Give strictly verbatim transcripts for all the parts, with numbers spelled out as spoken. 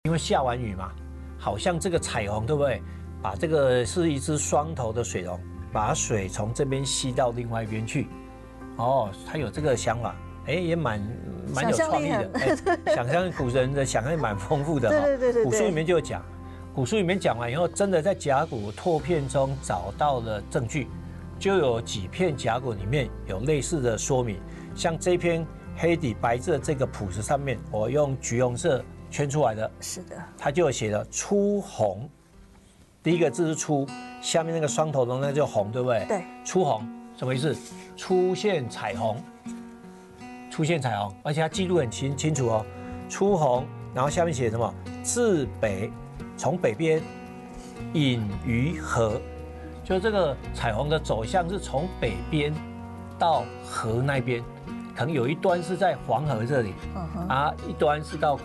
因为下完雨嘛，好像这个彩虹对不对？把这个是一只双头的水龙，把水从这边吸到另外一边去。哦，他有这个想法，哎，也蛮蛮有创意的。哎，想象古人的想象力蛮丰富的哈。 对对对对。 古书里面就有讲，古书里面讲完以后，真的在甲骨拓片中找到了证据，就有几片甲骨里面有类似的说明，像这篇黑底白字的这个谱子上面，我用橘红色圈出来的， 是的， 它就有写了出红，第一个字是出，下面那个双头龙那就红，对不对？ 对， 出红什么意思？出现彩虹，出现彩虹，而且它记录很清清楚哦，出红，然后下面写什么？自北，从北边引于河，就这个彩虹的走向是从北边到河那边，可能有一端是在黄河这里，嗯、啊，一端是到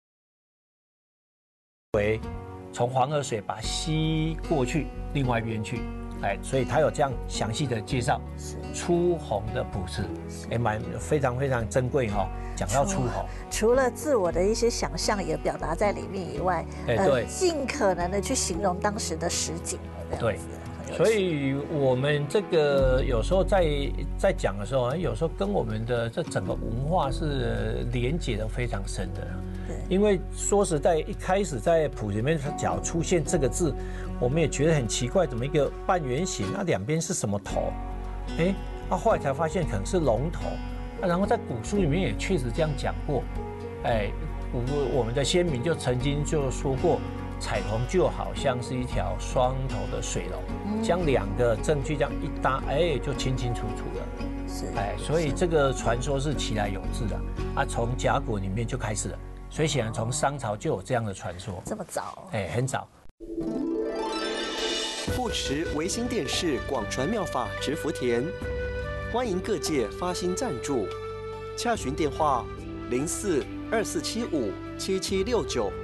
回从黄河水把吸过去另外一边去，哎，所以他有这样详细的介绍出红的谱子，也蛮非常非常珍贵哈。讲到出红， 除了自我的一些想象也表达在里面以外， 哎，对， 尽可能的去形容当时的实景， 对。所以我们这个有时候在在讲的时候，有时候跟我们的这整个文化是连结的非常深的。对，因为说实在，一开始在谱里面讲出现这个字，我们也觉得很奇怪，怎么一个半圆形，那两边是什么头？哎，那后来才发现可能是龙头。然后在古书里面也确实这样讲过，哎，古我们的先民就曾经就说过。彩虹就好像是一条双头的水龙，将两个证据这样一搭，哎，就清清楚楚了。是，哎，所以这个传说是其来有自的啊，从甲骨里面就开始了，所以显然从商朝就有这样的传说。 这么早？ 哎，很早。 护持维新电视广传妙法植福田，欢迎各界发心赞助，洽询电话零四二四七五七七六九。